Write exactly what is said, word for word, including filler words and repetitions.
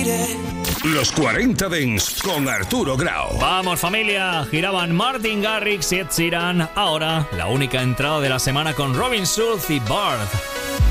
Los cuarenta Dance con Arturo Grau. Vamos familia, giraban Martin Garrix y Ed Sheeran. Ahora, la única entrada de la semana con Robin Schulz y Bard.